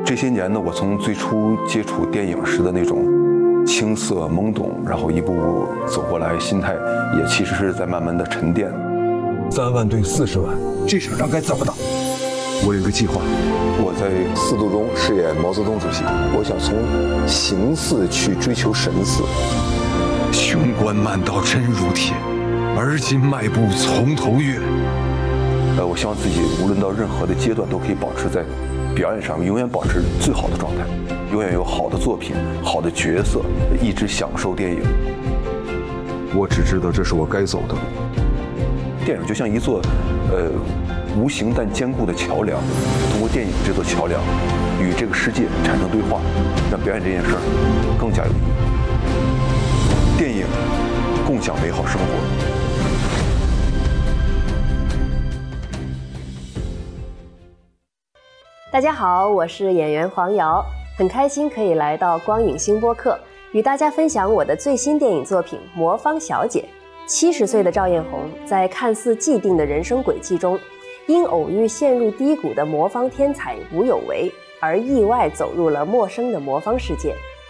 这些年呢，我从最初接触电影时的那种青涩懵懂，然后一步步走过来，心态也其实是在慢慢的沉淀。 3万对40万，这场仗该怎么打？我有一个计划。 我在4度中饰演毛泽东主席，我想从形似去追求神似。 雄关漫道真如铁，而今迈步从头越。 我希望自己无论到任何的阶段都可以保持在表演上永远保持最好的状态，永远有好的作品、好的角色，一直享受电影。 我只知道这是我该走的路。 电影就像一座无形但坚固的桥梁，通过电影这座桥梁与这个世界产生对话，让表演这件事儿更加有意义。电影共享美好生活。 大家好，我是演员黄瑶，很开心可以来到光影星播客，与大家分享我的最新电影作品《魔方小姐》。70岁的赵艳红在看似既定的人生轨迹中，因偶遇陷入低谷的魔方天才吴有为而意外走入了陌生的魔方世界，